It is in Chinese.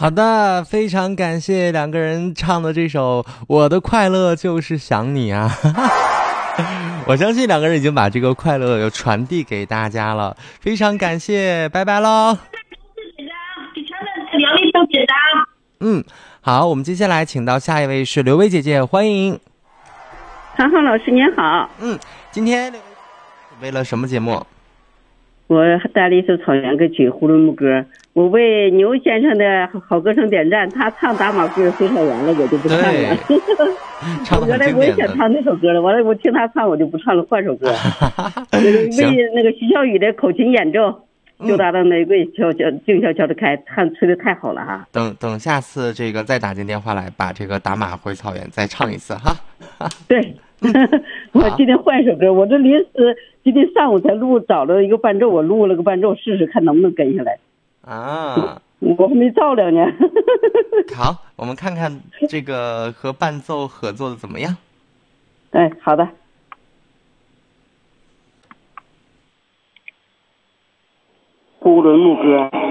好的，非常感谢两个人唱的这首《我的快乐就是想你》啊。我相信两个人已经把这个快乐又传递给大家了，非常感谢，拜拜喽。好，我们接下来请到下一位是刘薇姐姐，欢迎。 韩浩老师您好。 今天刘薇准备了什么节目？ 我带了一首草原歌曲《呼伦木歌》，我为牛先生的好歌声点赞，他唱打马歌回草原了，我就不唱了。 唱得很经典的。 原来我也想唱那首歌了，完了我听他唱我就不唱了，换首歌。为那个徐小雨的口琴演奏，就大的玫瑰悄悄静悄悄的开，吹得太好了哈。 等下次这个再打进电话来，把这个打马回草原再唱一次哈。 对。我今天换一首歌，我这临时今天上午才找了一个伴奏，我录了个伴奏试试看能不能跟下来啊。 我还没照亮呢。 好，我们看看这个和伴奏合作的怎么样。 好的。呼伦木歌。